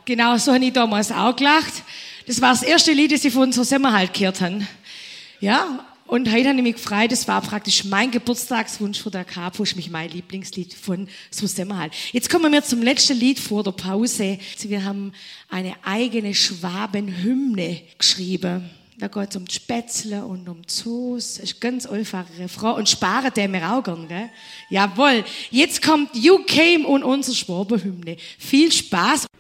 Genau, so habe ich damals auch gelacht. Das war das erste Lied, das ich von unserer Sommerhalt gehört habe. Ja, und heute habe ich mich gefreut, das war praktisch mein Geburtstagswunsch von der Capo, ist mich mein Lieblingslied von so Sommerhalt. Jetzt kommen wir zum letzten Lied vor der Pause. Wir haben eine eigene Schwabenhymne geschrieben. Da geht es um die Spätzle und um die Soße. Das ist ein ganz einfacher Refrain. Und sparen den wir auch gern, gell? Jawohl. Jetzt kommt You Came und unsere Schwabenhymne. Viel Spaß.